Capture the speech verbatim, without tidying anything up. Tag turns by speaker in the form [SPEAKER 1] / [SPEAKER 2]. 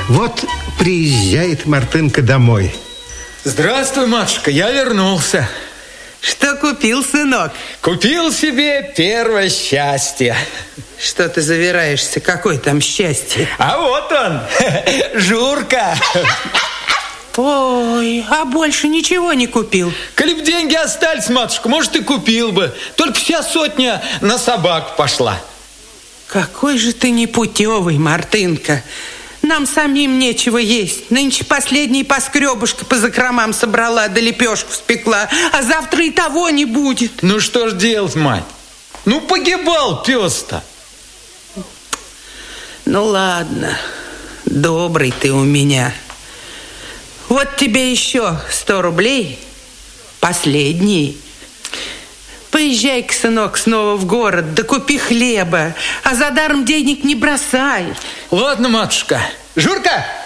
[SPEAKER 1] Вот приезжает Мартынка домой.
[SPEAKER 2] Здравствуй, матушка, я вернулся.
[SPEAKER 3] Что купил, сынок?
[SPEAKER 2] Купил себе первое счастье.
[SPEAKER 3] Что ты завираешься? Какое там счастье?
[SPEAKER 2] А вот он, Журка.
[SPEAKER 3] Ой, а больше ничего не купил?
[SPEAKER 2] Коли б деньги остались, матушка, может, и купил бы. Только вся сотня на собаку пошла.
[SPEAKER 3] Какой же ты непутевый, Мартынка. Нам самим нечего есть. Нынче последний поскребушка по закромам собрала, да лепешку спекла. А завтра и того не будет.
[SPEAKER 2] Ну что ж делать, мать? Ну погибал пес-то.
[SPEAKER 3] Ну ладно, добрый ты у меня. Вот тебе еще сто рублей, последний. Поезжай-ка, сынок, снова в город, да купи хлеба, а за даром денег не бросай.
[SPEAKER 2] Ладно, матушка. Журка,